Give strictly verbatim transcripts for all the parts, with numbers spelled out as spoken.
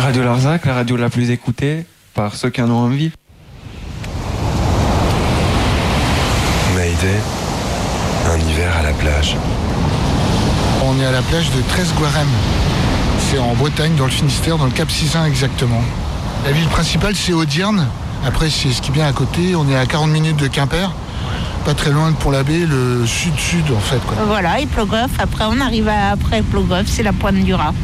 Radio Larzac, la radio la plus écoutée par ceux qui en ont envie. Mayday, un hiver à la plage. On est à la plage de Tresguarem. C'est en Bretagne, dans le Finistère, dans le Cap Sizun exactement. La ville principale, c'est Audierne. Après, c'est ce qui est bien à côté. On est à quarante minutes de Quimper. Pas très loin de Pont-l'Abbé, le sud-sud en fait. Quoi. Voilà, et Plogoff. Après, on arrive à, après Plogoff, c'est la Pointe du Raz.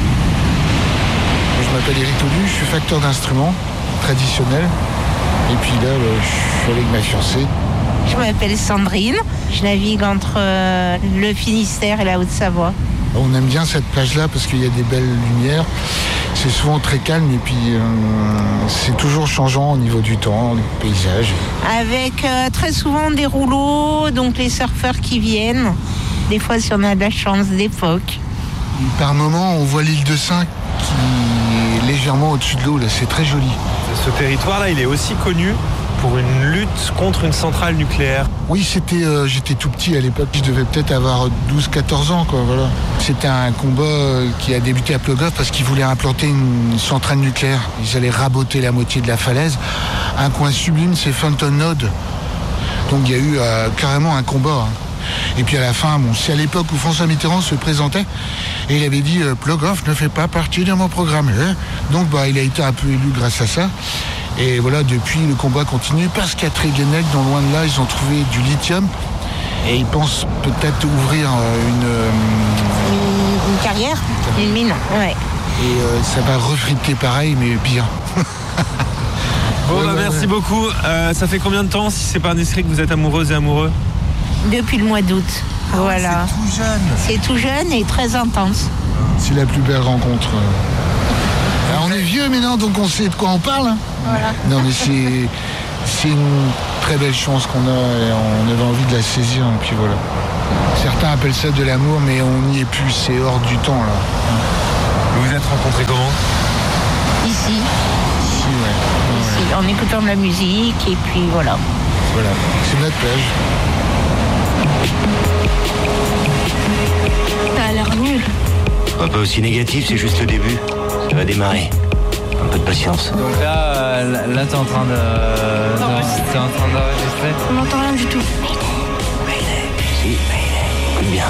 Je m'appelle Eric Tolu, je suis facteur d'instruments traditionnels. Et puis là, je suis avec ma fiancée. Je m'appelle Sandrine. Je navigue entre euh, le Finistère et la Haute-Savoie. On aime bien cette plage-là parce qu'il y a des belles lumières. C'est souvent très calme et puis euh, c'est toujours changeant au niveau du temps, du paysage. Avec euh, très souvent des rouleaux, donc les surfeurs qui viennent. Des fois, si on a de la chance, des phoques. Par moment, on voit l'île de Sein qui est légèrement au-dessus de l'eau. Là, c'est très joli. Ce territoire-là, il est aussi connu pour une lutte contre une centrale nucléaire. Oui, c'était, euh, j'étais tout petit à l'époque, je devais peut-être avoir douze quatorze ans. Quoi, voilà. C'était un combat qui a débuté à Plogoff parce qu'ils voulaient implanter une centrale nucléaire. Ils allaient raboter la moitié de la falaise. Un coin sublime, c'est Fountain Node. Donc il y a eu euh, carrément un combat. Hein. Et puis à la fin, bon, c'est à l'époque où François Mitterrand se présentait et il avait dit euh, Plogoff ne fait pas partie de mon programme. Hein. Donc bah, il a été un peu élu grâce à ça. Et voilà, depuis, le combat continue parce qu'à Tréguenec, dans loin de là, ils ont trouvé du lithium et ils pensent peut-être ouvrir une... Euh, une, une carrière, une mine, ouais. Et euh, ça va refriter pareil, mais pire. Bon, ouais, bah, ouais, merci ouais. beaucoup. Euh, ça fait combien de temps, si c'est pas indiscret, que vous êtes amoureuse et amoureux? Depuis le mois d'août, ah, voilà. C'est tout jeune. C'est tout jeune et très intense. C'est la plus belle rencontre. Alors, on est vieux maintenant, donc on sait de quoi on parle. Hein. Voilà. Non, mais c'est, c'est une très belle chance qu'on a et on avait envie de la saisir. Et puis voilà. Certains appellent ça de l'amour, mais on n'y est plus. C'est hors du temps, là. Vous vous êtes rencontrés comment? Ici. Ici, ouais. Ici, ouais. en écoutant de la musique et puis voilà. Voilà, c'est notre plage. Ça a l'air nul. Pas, pas aussi négatif, c'est juste le début. Ça va démarrer. Un peu de patience. Donc là, euh, là t'es en train de, de t'es en train d'enregistrer. On n'entend rien du tout. Si, écoute bien.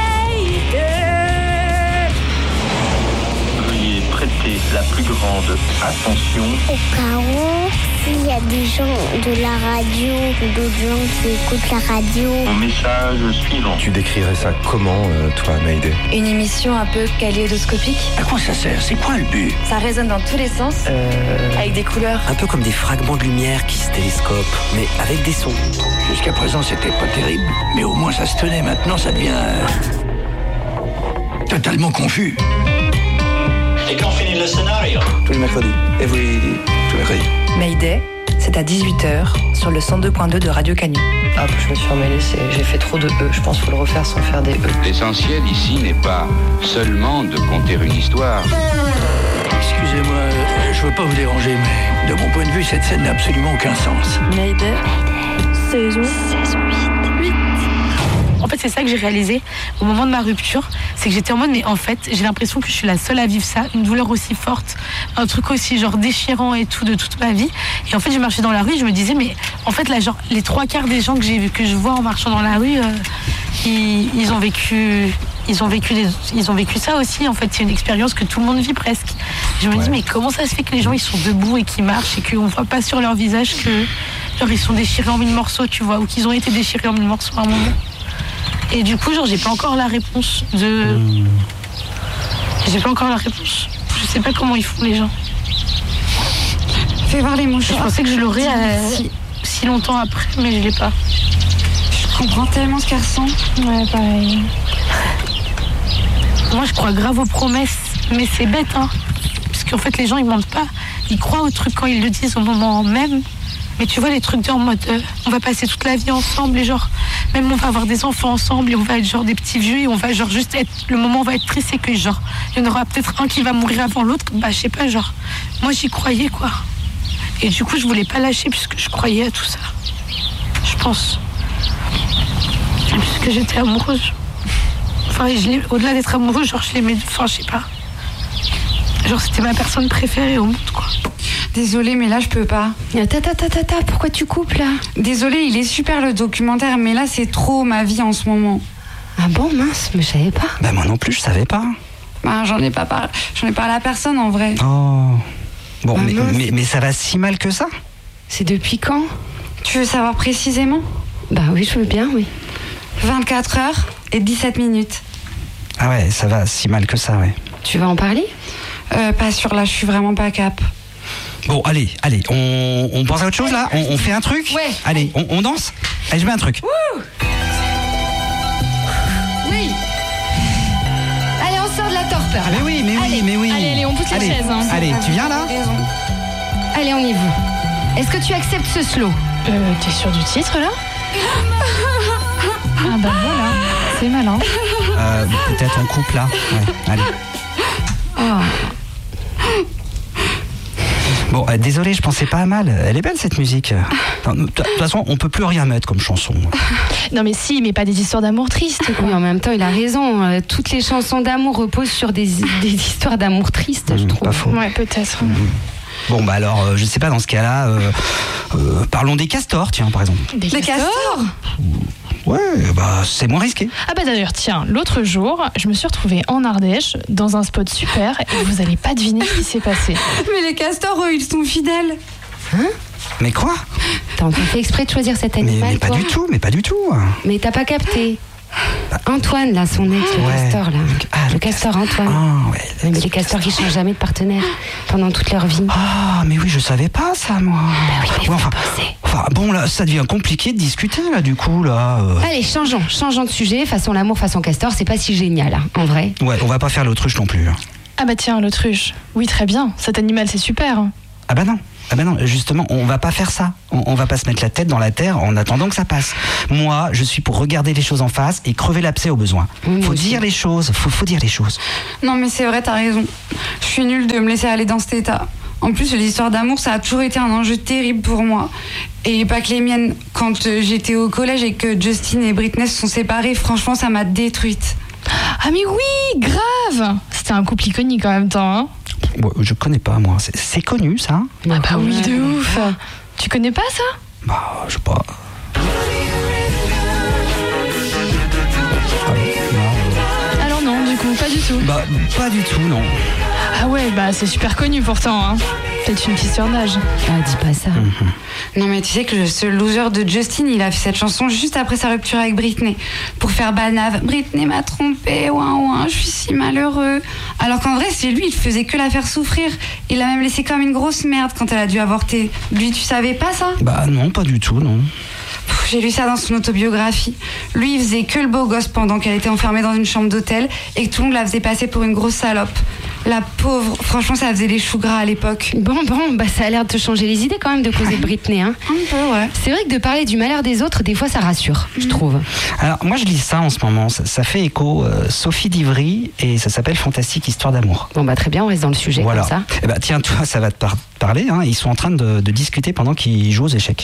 Veuillez prêter la plus grande attention. Au cas où, s'il y a des gens de la radio ou d'autres gens qui écoutent la radio. Au message suivant. Tu décrirais ça comment, euh, toi, Mayday? Une émission un peu kaléidoscopique. À quoi ça sert? C'est quoi le but? Ça résonne dans tous les sens, Euh... avec des couleurs. Un peu comme des fragments de lumière qui se télescopent, mais avec des sons. Jusqu'à présent, c'était pas terrible, mais au moins ça se tenait. Maintenant, ça devient euh, totalement confus. Et quand finit le scénario? Tous les mercredis, every... tous les mercredis. Mayday, c'est à dix-huit heures sur le cent deux point deux de Radio Canu. Ah, je me suis emmêlée, c'est... j'ai fait trop de E. Je pense qu'il faut le refaire sans faire des E. L'essentiel ici n'est pas seulement de conter une histoire. Excusez-moi, euh, je veux pas vous déranger, mais de mon point de vue, cette scène n'a absolument aucun sens. Mayday, saison huit. En fait, c'est ça que j'ai réalisé au moment de ma rupture, c'est que j'étais en mode, mais en fait, j'ai l'impression que je suis la seule à vivre ça, une douleur aussi forte, un truc aussi genre déchirant et tout de toute ma vie. Et en fait, je marchais dans la rue, et je me disais, mais en fait, là, genre, les trois quarts des gens que j'ai que je vois en marchant dans la rue, euh, ils, ils ont vécu, ils ont vécu, des, ils ont vécu ça aussi. En fait, c'est une expérience que tout le monde vit presque. Je me ouais. dis, mais comment ça se fait que les gens ils sont debout et qu'ils marchent et qu'on voit pas sur leur visage que genre ils sont déchirés en mille morceaux, tu vois, ou qu'ils ont été déchirés en mille morceaux à un moment. Et du coup, genre, j'ai pas encore la réponse de... Mmh. J'ai pas encore la réponse. Je sais pas comment ils font, les gens. Fais voir les mouchoirs. Je pensais que je l'aurais euh, si. si longtemps après, mais je l'ai pas. Je comprends tellement ce qu'elle ressent. Ouais, pareil. Moi, je crois grave aux promesses, mais c'est bête, hein. Parce qu'en fait, les gens, ils mentent pas. Ils croient aux trucs quand ils le disent au moment même. Mais tu vois, les trucs de en mode, euh, on va passer toute la vie ensemble, et genre, même on va avoir des enfants ensemble, et on va être genre des petits vieux, et on va genre juste être, le moment va être triste, et que genre, il y en aura peut-être un qui va mourir avant l'autre, bah je sais pas, genre, moi j'y croyais, quoi. Et du coup, je voulais pas lâcher, puisque je croyais à tout ça. Je pense. Puisque j'étais amoureuse. Enfin, je au-delà d'être amoureuse, genre, je l'aimais, enfin, je sais pas. Genre, c'était ma personne préférée au monde, quoi. Désolée, mais là, je peux pas. Tata, tata, tata, pourquoi tu coupes, là? Désolée, il est super, le documentaire, mais là, c'est trop ma vie en ce moment. Ah bon, mince, mais je savais pas. Bah moi non plus, je savais pas. Bah, j'en ai pas parlé, j'en ai parlé à personne, en vrai. Oh. Bon, Ah, mais, mince. mais, mais ça va si mal que ça? C'est depuis quand? Tu veux savoir précisément? Bah oui, je veux bien, oui. vingt-quatre heures et dix-sept minutes. Ah ouais, ça va si mal que ça, ouais. Tu vas en parler? Euh, pas sûr, là, je suis vraiment pas cap. Bon, allez, allez, on, on pense à autre chose, là? on, on fait un truc? Ouais. Allez, on, on danse? Allez, je mets un truc. Wouh! Oui. Allez, on sort de la torpeur, là. Mais oui, mais oui, allez. mais oui. Allez, allez, on pousse les Allez, chaises. Hein. Allez, tu viens, là? Allez, on y va. Est-ce que tu acceptes ce slow? Euh, t'es sûr du titre, là? Ah bah voilà, c'est malin. Euh, peut-être on coupe, là. Ouais, allez. Oh. Bon, euh, désolé, je pensais pas à mal. Elle est belle, cette musique. Enfin, De toute façon, on peut plus rien mettre comme chanson. Non mais si, mais pas des histoires d'amour tristes, quoi. Oui, en même temps, il a raison. Euh, Toutes les chansons d'amour reposent sur des, des histoires d'amour tristes, je Mmh, trouve. pas faux. Ouais, peut-être. Bon, bah alors, euh, je sais pas, dans ce cas-là, euh, euh, parlons des castors, tiens, par exemple. Des Les castors castors? Ouais, bah c'est moins risqué. Ah bah d'ailleurs, tiens, l'autre jour, je me suis retrouvée en Ardèche, dans un spot super, et vous allez pas deviner ce qui s'est passé. Mais les castors, eux, ils sont fidèles. Hein? Mais quoi? T'as encore fait exprès de choisir cet Mais, animal, mais pas toi? du tout, mais pas du tout. Mais t'as pas capté. Antoine, là, son ex, le Ouais. castor, là. Ah, le, le castor, Antoine. Ah, ouais. Oui, mais les castors qui changent jamais de partenaire pendant toute leur vie. Ah, mais oui, je savais pas ça, moi. Bah oui, mais Ouais, faut enfin, penser. enfin, bon, là, ça devient compliqué de discuter, là, du coup, là. euh. Allez, changeons, changeons de sujet. Façon l'amour, façon castor, c'est pas si génial, hein, en vrai. Ouais, on va pas faire l'autruche non plus. Ah bah tiens, l'autruche. Oui, très bien, cet animal c'est super. Ah bah non. Ah bah non, justement, on va pas faire ça. On, on va pas se mettre la tête dans la terre en attendant que ça passe. Moi, je suis pour regarder les choses en face et crever l'abcès au besoin. Oui, Faut moi aussi. dire les choses, faut, faut dire les choses. Non, mais c'est vrai, t'as raison. Je suis nulle de me laisser aller dans cet état. En plus, l'histoire d'amour, ça a toujours été un enjeu terrible pour moi. Et pas que les miennes. Quand euh, j'étais au collège et que Justin et Britney se sont séparés, franchement, ça m'a détruite. Ah mais oui, grave. C'était un couple iconique en même temps, hein. Ouais, je connais pas, moi. C'est, c'est connu, ça? Ah bah oui, de Ouais. ouf. Tu connais pas ça? Bah, je sais pas. Alors non, du coup, pas du tout. Bah, pas du tout, non. Ah ouais, bah c'est super connu pourtant, hein. Peut-être une question d'âge. Ah, dis pas ça. Non, mais tu sais que ce loser de Justin, il a fait cette chanson juste après sa rupture avec Britney. Pour faire banave. Britney m'a trompé, ouin ouin, je suis si malheureux. Alors qu'en vrai, c'est lui, il faisait que la faire souffrir. Il l'a même laissé comme une grosse merde quand elle a dû avorter. Lui, tu savais pas ça? Bah, non, pas du tout, non. Pff, J'ai lu ça dans son autobiographie. Lui, il faisait que le beau gosse pendant qu'elle était enfermée dans une chambre d'hôtel et que tout le monde la faisait passer pour une grosse salope. La pauvre, franchement, ça faisait les choux gras à l'époque. Bon, bon, bah ça a l'air de te changer les idées quand même de causer de Britney, hein. Un peu, ouais. C'est vrai que de parler du malheur des autres, des fois ça rassure, je trouve. Alors, moi, je lis ça en ce moment. Ça, ça fait écho. euh, Sophie d'Ivry, et ça s'appelle Fantastique Histoire d'amour. Bon, bah très bien, on reste dans le sujet Voilà. comme ça. Eh ben, tiens, toi, ça va te par- parler. Hein. Ils sont en train de, de discuter pendant qu'ils jouent aux échecs.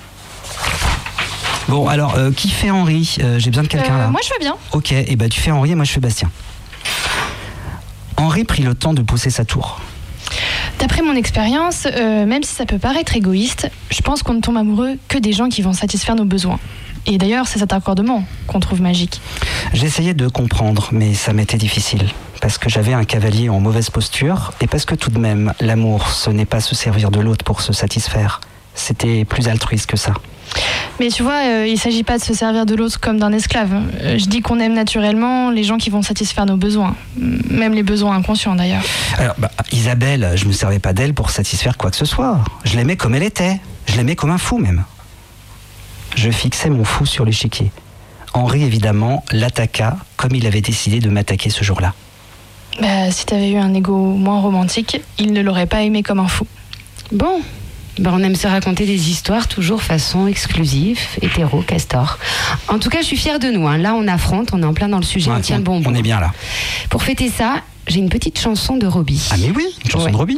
Bon, alors, euh, qui fait Henri? Euh, J'ai besoin de quelqu'un Euh, là. moi je veux bien. Ok, et bah tu fais Henri et moi je fais Bastien. Henri prit le temps de pousser sa tour. D'après mon expérience, euh, même si ça peut paraître égoïste, je pense qu'on ne tombe amoureux que des gens qui vont satisfaire nos besoins. Et d'ailleurs, c'est cet accordement qu'on trouve magique. J'essayais de comprendre, mais ça m'était difficile. Parce que j'avais un cavalier en mauvaise posture, et parce que tout de même, l'amour, ce n'est pas se servir de l'autre pour se satisfaire. C'était plus altruiste que ça. Mais tu vois, euh, il ne s'agit pas de se servir de l'autre comme d'un esclave. Euh, je dis qu'on aime naturellement les gens qui vont satisfaire nos besoins. Même les besoins inconscients d'ailleurs. Alors, bah, Isabelle, je me servais pas d'elle pour satisfaire quoi que ce soit. Je l'aimais comme elle était. Je l'aimais comme un fou même. Je fixais mon fou sur l'échiquier. Henri, évidemment, l'attaqua comme il avait décidé de m'attaquer ce jour-là. Bah, si t'avais eu un ego moins romantique, il ne l'aurait pas aimé comme un fou. Bon, bah on aime se raconter des histoires toujours façon exclusive, hétéro, castor. En tout cas, je suis fière de nous. Hein. Là, on affronte, on est en plein dans le sujet, Ouais, on tient le bon bout. On est bien là. Pour fêter ça, j'ai une petite chanson de Robbie. Ah mais oui, une chanson Ouais. de Robbie.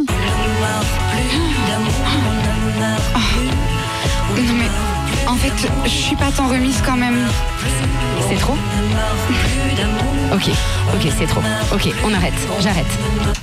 Non, mais en fait, je suis pas tant remise quand même. C'est trop? Ok, ok, c'est trop. Ok, on arrête, j'arrête.